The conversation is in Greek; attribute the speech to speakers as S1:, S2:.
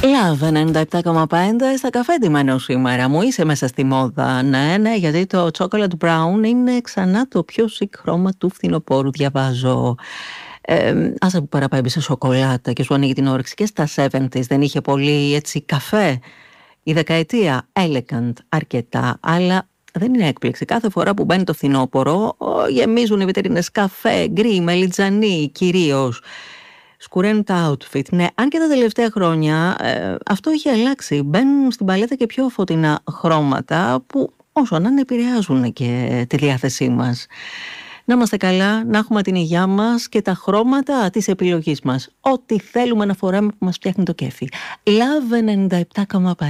S1: Love 97,5 στα καφέ ντυμένο σήμερα. Μου είσαι μέσα στη μόδα. Ναι, γιατί το chocolate brown είναι ξανά το πιο chic χρώμα του φθινοπόρου. Διαβάζω. Άσε που παραπέμπει σε σοκολάτα και σου ανοίγει την όρεξη. Και στα 70s δεν είχε πολύ έτσι καφέ. Η δεκαετία elegant αρκετά, αλλά δεν είναι έκπληξη. Κάθε φορά που μπαίνει το φθινόπωρο γεμίζουν οι βιτρίνες καφέ, γκρι, μελιτζανί κυρίως. Σκουραίνουν τα outfit. Ναι, αν και τα τελευταία χρόνια αυτό έχει αλλάξει. Μπαίνουν στην παλέτα και πιο φωτεινά χρώματα που όσο να επηρεάζουν και τη διάθεσή μας. Να είμαστε καλά, να έχουμε την υγειά μας και τα χρώματα της επιλογής μας. Ό,τι θέλουμε να φοράμε που μας φτιάχνει το κέφι. Love 97,5.